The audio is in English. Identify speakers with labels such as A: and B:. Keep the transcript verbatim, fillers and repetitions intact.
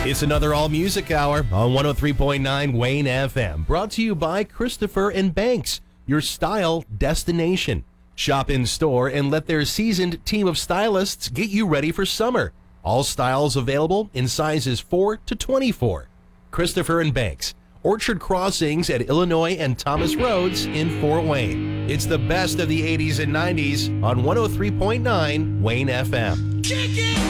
A: It's another All Music Hour on one oh three point nine Wayne F M. Brought to you by Christopher and Banks, your style destination. Shop in store and let their seasoned team of stylists get you ready for summer. All styles available in sizes four to twenty-four. Christopher and Banks, Orchard Crossings at Illinois and Thomas Roads in Fort Wayne. It's the best of the eighties and nineties on one oh three point nine Wayne F M.
B: Kick it!